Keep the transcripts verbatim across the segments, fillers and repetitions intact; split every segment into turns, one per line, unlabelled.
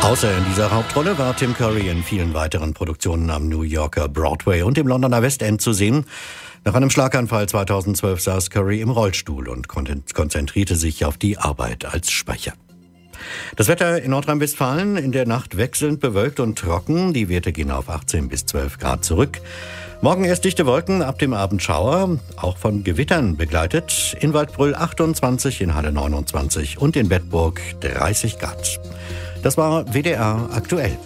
Außer in dieser Hauptrolle war Tim Curry in vielen weiteren Produktionen am New Yorker Broadway und im Londoner West End zu sehen. Nach einem Schlaganfall zweitausendzwölf saß Curry im Rollstuhl und konzentrierte sich auf die Arbeit als Sprecher. Das Wetter in Nordrhein-Westfalen: in der Nacht wechselnd bewölkt und trocken. Die Werte gehen auf achtzehn bis zwölf Grad zurück. Morgen erst dichte Wolken, ab dem Abend Schauer, auch von Gewittern begleitet. In Waldbröl achtundzwanzig, in Halle neunundzwanzig und in Bedburg dreißig Grad. Das war W D R aktuell.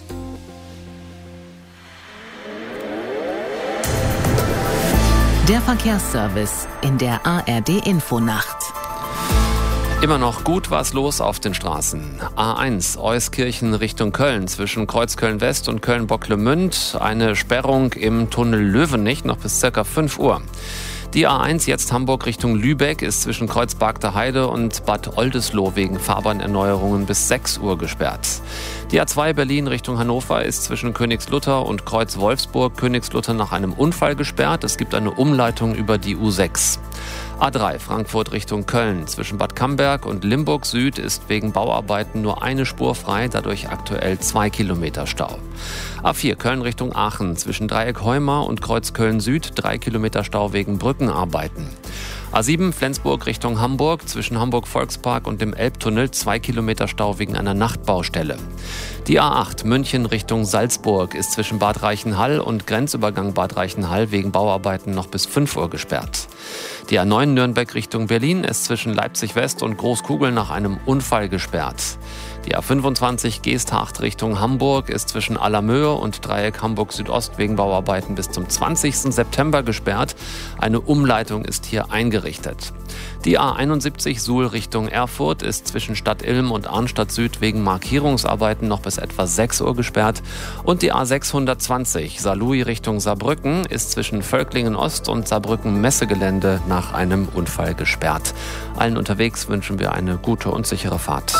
Der Verkehrsservice in der A R D-Infonacht.
Immer noch gut was los auf den Straßen. A eins Euskirchen Richtung Köln zwischen Kreuzköln West und Köln-Bocklemünd. Eine Sperrung im Tunnel Löwenich noch bis ca. fünf Uhr. Die A eins jetzt Hamburg Richtung Lübeck ist zwischen Kreuzbarkter Heide und Bad Oldesloe wegen Fahrbahnerneuerungen bis sechs Uhr gesperrt. Die A zwei Berlin Richtung Hannover ist zwischen Königslutter und Kreuz Wolfsburg Königslutter nach einem Unfall gesperrt. Es gibt eine Umleitung über die U sechs. A drei Frankfurt Richtung Köln zwischen Bad Camberg und Limburg Süd ist wegen Bauarbeiten nur eine Spur frei, dadurch aktuell zwei Kilometer Stau. A vier Köln Richtung Aachen zwischen Dreieck Heumar und Kreuz Köln Süd drei Kilometer Stau wegen Brückenarbeiten. A sieben Flensburg Richtung Hamburg zwischen Hamburg Volkspark und dem Elbtunnel zwei Kilometer Stau wegen einer Nachtbaustelle. Die A acht München Richtung Salzburg ist zwischen Bad Reichenhall und Grenzübergang Bad Reichenhall wegen Bauarbeiten noch bis fünf Uhr gesperrt. Die A neun Nürnberg Richtung Berlin ist zwischen Leipzig West und Großkugel nach einem Unfall gesperrt. Die A fünfundzwanzig Geesthacht Richtung Hamburg ist zwischen Allermöhe und Dreieck Hamburg Südost wegen Bauarbeiten bis zum zwanzigsten September gesperrt. Eine Umleitung ist hier eingerichtet. Die A einundsiebzig Suhl Richtung Erfurt ist zwischen Stadt Ilm und Arnstadt Süd wegen Markierungsarbeiten noch bis etwa sechs Uhr gesperrt. Und die A sechshundertzwanzig Saarlouis Richtung Saarbrücken ist zwischen Völklingen Ost und Saarbrücken Messegelände nach einem Unfall gesperrt. Allen unterwegs wünschen wir eine gute und sichere Fahrt.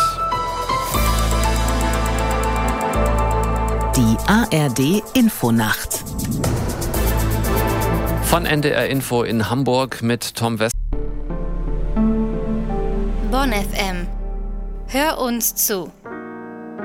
Die A R D-Infonacht.
Von N D R Info in Hamburg mit Tom West.
Bonn F M. Hör uns zu.